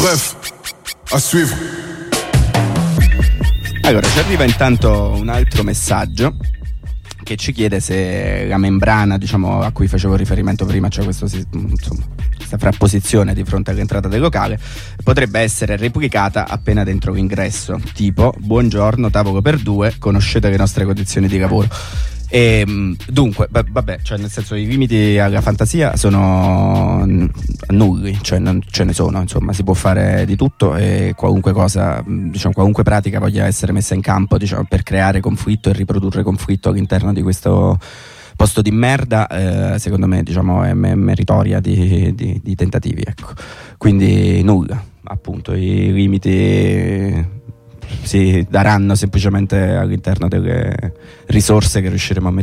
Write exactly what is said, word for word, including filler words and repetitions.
Bref, a suivre. Allora, ci arriva intanto un altro messaggio che ci chiede se la membrana, diciamo, a cui facevo riferimento prima, cioè questo, insomma, questa frapposizione di fronte all'entrata del locale, potrebbe essere replicata appena dentro l'ingresso, tipo: buongiorno, tavolo per due, conoscete le nostre condizioni di lavoro. E, dunque, b- vabbè, cioè nel senso, i limiti alla fantasia sono nulli, cioè non ce ne sono, insomma, si può fare di tutto e qualunque cosa, diciamo, qualunque pratica voglia essere messa in campo, diciamo, per creare conflitto e riprodurre conflitto all'interno di questo posto di merda, eh, secondo me, diciamo, è me- meritoria di, di, di tentativi, ecco. Quindi nulla, appunto, i limiti si daranno semplicemente all'interno delle risorse che riusciremo a mettere